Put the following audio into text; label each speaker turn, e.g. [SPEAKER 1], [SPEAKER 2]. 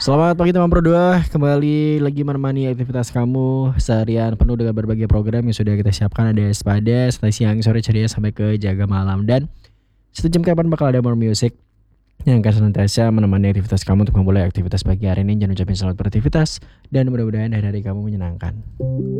[SPEAKER 1] Selamat pagi teman Pro 2, kembali lagi menemani aktivitas kamu seharian penuh dengan berbagai program yang sudah kita siapkan. Ada Espada, Santai Siang, Sore Ceria, sampai ke Jaga Malam. Dan 1 jam ke depan bakal ada more music yang akan senantiasa menemani aktivitas kamu untuk memulai aktivitas pagi hari ini. Jangan ucapin selamat beraktivitas dan mudah-mudahan hari-hari kamu menyenangkan.